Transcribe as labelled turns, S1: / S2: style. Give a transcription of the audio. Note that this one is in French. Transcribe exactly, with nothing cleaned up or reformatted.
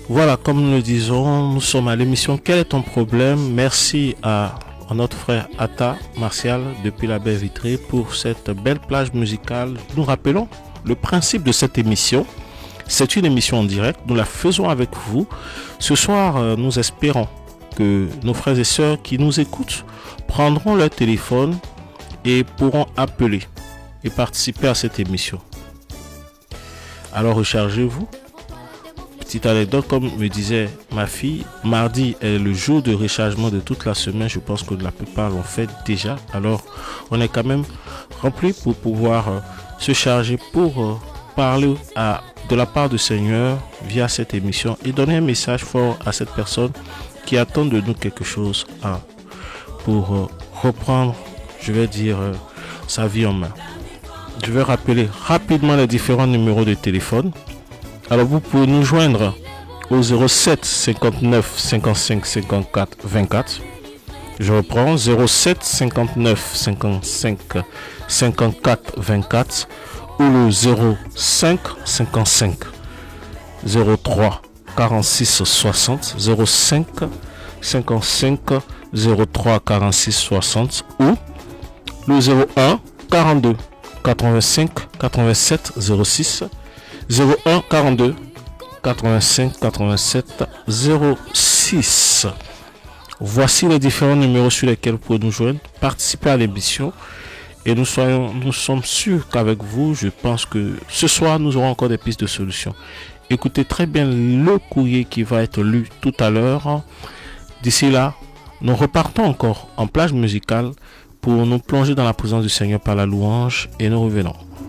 S1: Voilà, comme nous le disons, nous sommes à l'émission Quel est ton problème? Merci à, à notre frère Atta Martial depuis la baie vitrée pour cette belle plage musicale. Nous rappelons le principe de cette émission. C'est une émission en direct, nous la faisons avec vous. Ce soir, nous espérons que nos frères et sœurs qui nous écoutent prendront leur téléphone et pourront appeler et participer à cette émission. Alors rechargez-vous. Petite anecdote, comme me disait ma fille, mardi est le jour de rechargement de toute la semaine. Je pense que la plupart l'ont fait déjà. Alors on est quand même rempli pour pouvoir euh, se charger pour euh, parler à, de la part du Seigneur via cette émission et donner un message fort à cette personne qui attend de nous quelque chose hein, pour euh, reprendre, je vais dire, euh, sa vie en main. Je vais rappeler rapidement les différents numéros de téléphone. Alors vous pouvez nous joindre au zéro sept cinquante-neuf cinquante-cinq cinquante-quatre vingt-quatre. Je reprends zéro sept cinquante-neuf cinquante-cinq cinquante-quatre vingt-quatre ou le zéro cinq cinquante-cinq zéro trois quarante-six soixante zéro cinq cinquante-cinq zéro trois quarante-six soixante ou le zéro un quarante-deux quatre-vingt-cinq quatre-vingt-sept zéro six zéro un quarante-deux quatre-vingt-cinq quatre-vingt-sept zéro six. Voici les différents numéros sur lesquels vous pouvez nous joindre, participer à l'émission et nous, soyons, nous sommes sûrs qu'avec vous, je pense que ce soir, nous aurons encore des pistes de solutions. Écoutez très bien le courrier qui va être lu tout à l'heure. D'ici là, nous repartons encore en plage musicale pour nous plonger dans la présence du Seigneur par la louange et nous revenons.